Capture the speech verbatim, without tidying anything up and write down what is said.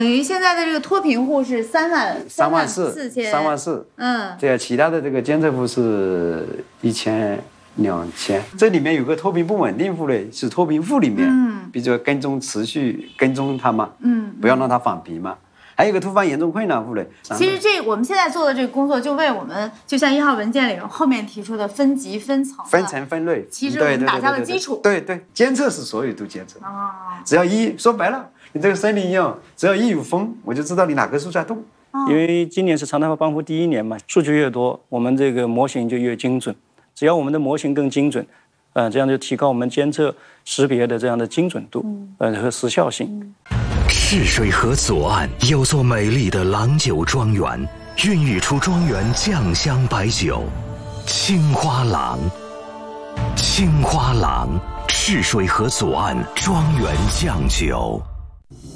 等于现在的这个脱贫户是三万三万四四千三万四， 嗯， 对啊，其他的这个监测户是一千两千。这里面有个脱贫不稳定户类，是脱贫户里面，嗯，比如说跟踪持续跟踪他嘛，嗯，不要让他返贫嘛。还有一个突发严重困难户类。 其实这我们现在做的这个工作，就为我们就像一号文件里后面提出的分级分层、 分层分类， 其实我们打下了基础。 对 对, 对, 对, 对, 对, 对，监测是所有都监测啊，只要一说白了，你这个森林一样，只要一有风，我就知道你哪棵树在动。 因为今年是常态化帮扶第一年嘛，数据越多，我们这个模型就越精准。只要我们的模型更精准，呃，这样就提高我们监测识别的这样的精准度，呃和时效性。 赤水河左岸有座美丽的郎酒庄园，孕育出庄园酱香白酒，青花郎。青花郎，赤水河左岸庄园酱酒。